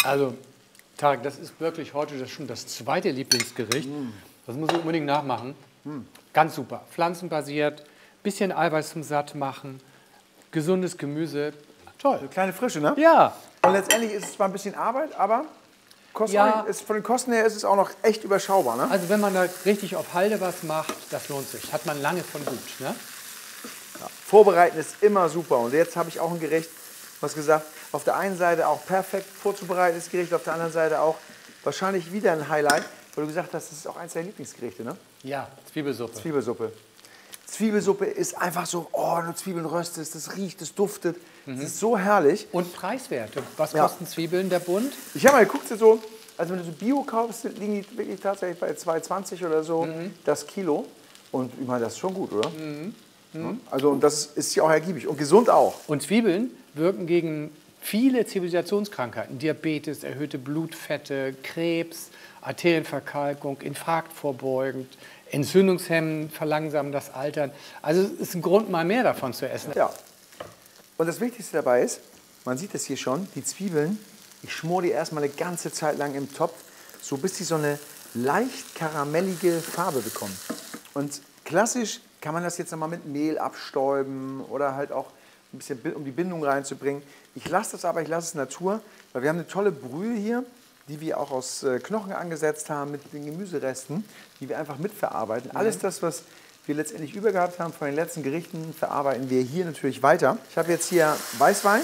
Also, Tarek, das ist wirklich heute schon das zweite Lieblingsgericht. Das muss ich unbedingt nachmachen. Ganz super. Pflanzenbasiert, bisschen Eiweiß zum Sattmachen, gesundes Gemüse. Toll. Eine kleine Frische, ne? Ja. Und letztendlich ist es zwar ein bisschen Arbeit, aber Ja. von den Kosten her ist es auch noch echt überschaubar, ne? Also wenn man da richtig auf Halde was macht, das lohnt sich. Hat man lange von gut. Ne? Ja. Vorbereiten ist immer super. Und jetzt habe ich auch ein Gericht, was gesagt, auf der einen Seite auch perfekt vorzubereitetes Gericht, auf der anderen Seite auch wahrscheinlich wieder ein Highlight, weil du gesagt hast, das ist auch eins deiner Lieblingsgerichte, ne? Ja, Zwiebelsuppe. Zwiebelsuppe. Zwiebelsuppe ist einfach so, oh, wenn du Zwiebeln röstest, das riecht, das duftet. Das ist so herrlich. Und preiswert. Was Ja. kosten Zwiebeln, der Bund? Ich habe mal geguckt, so, also wenn du so Bio kaufst, liegen die wirklich tatsächlich bei 2,20 oder so das Kilo. Und ich meine, das ist schon gut, oder? Ja, also und das ist ja auch ergiebig und gesund auch. Und Zwiebeln wirken gegen viele Zivilisationskrankheiten. Diabetes, erhöhte Blutfette, Krebs, Arterienverkalkung, Infarkt vorbeugend, entzündungshemmend, verlangsamen das Altern. Also es ist ein Grund, mal mehr davon zu essen. Ja. Und das Wichtigste dabei ist, man sieht es hier schon, die Zwiebeln, ich schmore die erstmal eine ganze Zeit lang im Topf, so bis sie so eine leicht karamellige Farbe bekommen. Und klassisch kann man das jetzt nochmal mit Mehl abstäuben oder halt auch ein bisschen, um die Bindung reinzubringen. Ich lasse das aber, ich lasse es Natur, weil wir haben eine tolle Brühe hier, die wir auch aus Knochen angesetzt haben mit den Gemüseresten, die wir einfach mitverarbeiten. Alles das, was wir letztendlich übergehabt haben von den letzten Gerichten, verarbeiten wir hier natürlich weiter. Ich habe jetzt hier Weißwein,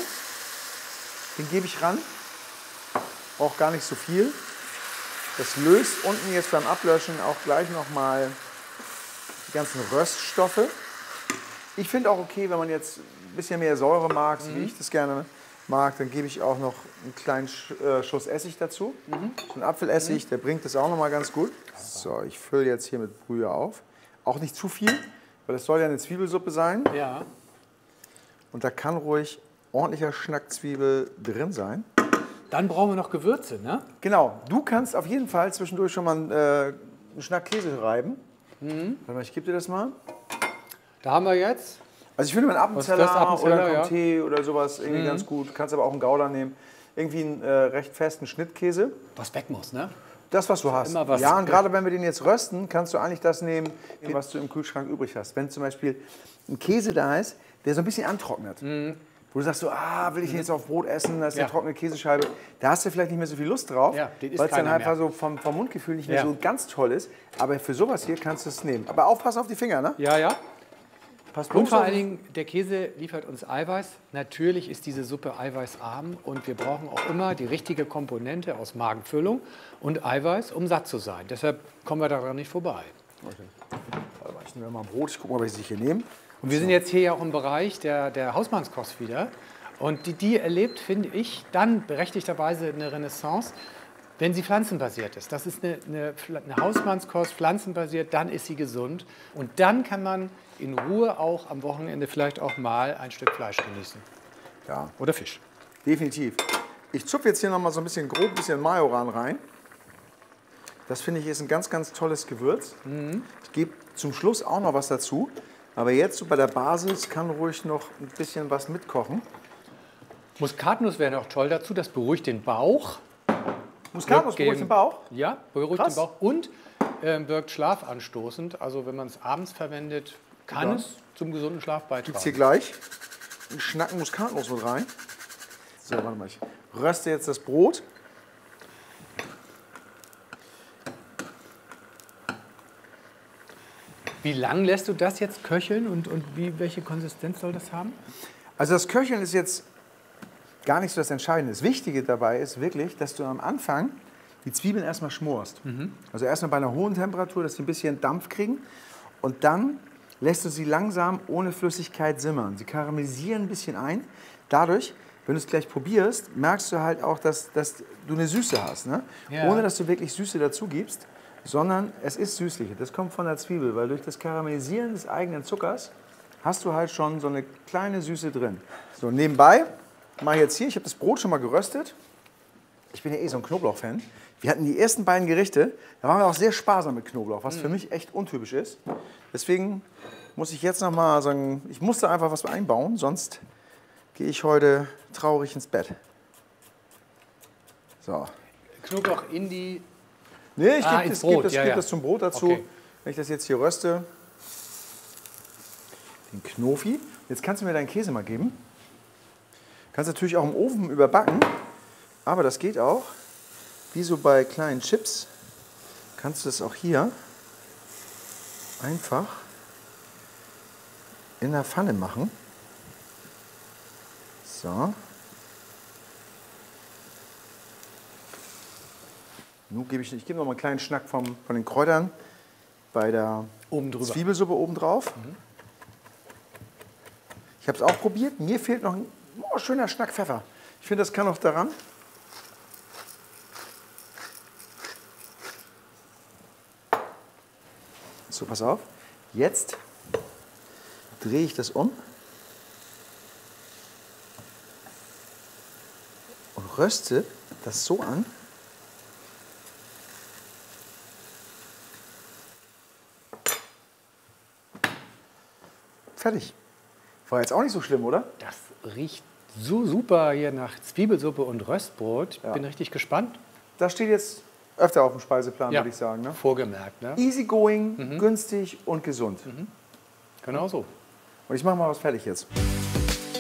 den gebe ich ran, braucht gar nicht so viel. Das löst unten jetzt beim Ablöschen auch gleich nochmal die ganzen Röststoffe. Ich finde auch okay, wenn man jetzt ein bisschen mehr Säure mag, so wie ich das gerne mag, dann gebe ich auch noch einen kleinen Schuss Essig dazu. So ein Apfelessig, der bringt das auch nochmal ganz gut. So, ich fülle jetzt hier mit Brühe auf. Auch nicht zu viel, weil das soll ja eine Zwiebelsuppe sein. Ja. Und da kann ruhig ordentlicher Schnack Zwiebel drin sein. Dann brauchen wir noch Gewürze, ne? Genau, du kannst auf jeden Fall zwischendurch schon mal einen Schnack Käse reiben. Warte mal, ich gebe dir das mal. Da haben wir jetzt. Also ich finde, einen Was ist das? Appenzeller oder Appenzeller, einen ja. Comté oder sowas irgendwie ganz gut. Kannst aber auch einen Gouda nehmen. Irgendwie einen recht festen Schnittkäse. Was weg muss, ne? Das, was du hast. Immer was. Ja, und gerade wenn wir den jetzt rösten, kannst du eigentlich das nehmen, was du im Kühlschrank übrig hast. Wenn zum Beispiel ein Käse da ist, der so ein bisschen antrocknet. Wo du sagst, so, will ich den jetzt auf Brot essen, da ist eine trockene Käsescheibe. Da hast du vielleicht nicht mehr so viel Lust drauf, Ja, den isst weil es dann keiner einfach mehr. so vom Mundgefühl nicht mehr Ja. so ganz toll ist. Aber für sowas hier kannst du es nehmen. Aber aufpassen auf die Finger, ne? Ja, ja. Pass Und bloß vor auf. allen Dingen, der Käse liefert uns Eiweiß. Natürlich ist diese Suppe eiweißarm und wir brauchen auch immer die richtige Komponente aus Magenfüllung und Eiweiß, um satt zu sein. Deshalb kommen wir daran nicht vorbei. Warte mal, ich nehme mal ein Brot, ich gucke mal, was ich hier nehme. Und wir sind jetzt hier ja auch im Bereich der Hausmannskost wieder. Und die erlebt, finde ich, dann berechtigterweise eine Renaissance, wenn sie pflanzenbasiert ist. Das ist eine Hausmannskost, pflanzenbasiert, dann ist sie gesund. Und dann kann man in Ruhe auch am Wochenende vielleicht auch mal ein Stück Fleisch genießen. Ja, Oder Fisch. definitiv. Ich zupfe jetzt hier noch mal so ein bisschen grob, ein bisschen Majoran rein. Das finde ich ist ein ganz, ganz tolles Gewürz. Ich gebe zum Schluss auch noch was dazu. Aber jetzt so bei der Basis kann ruhig noch ein bisschen was mitkochen. Muskatnuss wäre noch toll dazu, das beruhigt den Bauch. Muskatnuss Geben- beruhigt den Bauch. Ja, beruhigt Krass. den Bauch und wirkt schlafanstoßend. Also wenn man es abends verwendet, kann Ja. es zum gesunden Schlaf Gibt's hier beitragen. gleich einen Schnacken Muskatnuss mit rein. So, warte mal, ich röste jetzt das Brot. Wie lang lässt du das jetzt köcheln und welche Konsistenz soll das haben? Also das Köcheln ist jetzt gar nicht so das Entscheidende. Das Wichtige dabei ist wirklich, dass du am Anfang die Zwiebeln erstmal schmorst. Also erstmal bei einer hohen Temperatur, dass sie ein bisschen Dampf kriegen. Und dann lässt du sie langsam ohne Flüssigkeit simmern. Sie karamellisieren ein bisschen ein. Dadurch, wenn du es gleich probierst, merkst du halt auch, dass du eine Süße hast. Ne? Ja. Ohne, dass du wirklich Süße dazu gibst, sondern es ist süßlich. Das kommt von der Zwiebel, weil durch das Karamellisieren des eigenen Zuckers hast du halt schon so eine kleine Süße drin. So, nebenbei mache ich jetzt hier, ich habe das Brot schon mal geröstet. Ich bin ja eh so ein Knoblauch-Fan. Wir hatten die ersten beiden Gerichte, da waren wir auch sehr sparsam mit Knoblauch, was für mich echt untypisch ist. Deswegen muss ich jetzt noch mal sagen, ich musste einfach was einbauen, sonst gehe ich heute traurig ins Bett. So. Knoblauch in die... Nee, ich ins gebe Brot, das, ja, geb ja. das zum Brot dazu. Okay. Wenn ich das jetzt hier röste, den Knofi. Jetzt kannst du mir deinen Käse mal geben. Kannst natürlich auch im Ofen überbacken, aber das geht auch. Wie so bei kleinen Chips kannst du das auch hier einfach in der Pfanne machen. So. Nun gebe ich noch mal einen kleinen Schnack von den Kräutern bei der Oben drüber. Zwiebelsuppe oben drauf. Ich habe es auch probiert. Mir fehlt noch ein schöner Schnack Pfeffer. Ich finde, das kann noch daran. So, pass auf. Jetzt drehe ich das um und röste das so an. Fertig. War jetzt auch nicht so schlimm, oder? Das riecht so super hier nach Zwiebelsuppe und Röstbrot. Ich bin richtig gespannt. Das steht jetzt öfter auf dem Speiseplan, würde ich sagen. Ne? Vorgemerkt. Ne? Easy going, günstig und gesund. Genau so. Und ich mache mal was fertig jetzt.